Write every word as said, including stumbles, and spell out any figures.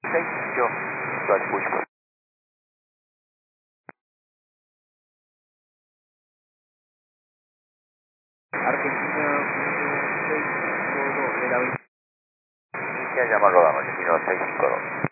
seis yo, lo escucho. Argentina seis cinco dos, de la veinte. Inicia llamarlo a la Argentina seis cinco dos.